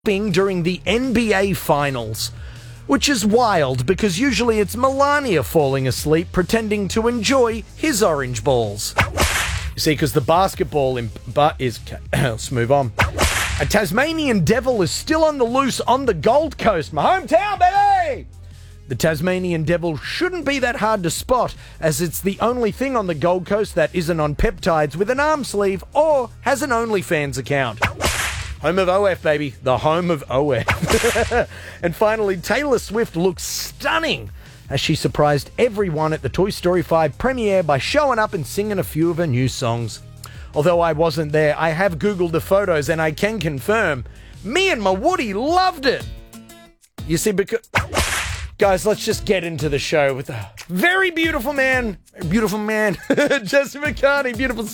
during the NBA Finals, which is wild because usually it's Melania falling asleep pretending to enjoy his orange balls. You see, because the basketball is... Let's move on. A Tasmanian devil is still on the loose on the Gold Coast, my hometown, baby! The Tasmanian devil shouldn't be that hard to spot, as it's the only thing on the Gold Coast that isn't on peptides with an arm sleeve or has an OnlyFans account. Home of OF, baby. The home of OF. And finally, Taylor Swift looks stunning as she surprised everyone at the Toy Story 5 premiere by showing up and singing a few of her new songs. Although I wasn't there, I have Googled the photos and I can confirm, me and my Woody loved it. You see, because... Guys, let's just get into the show with a very beautiful man, Jesse McCartney, beautiful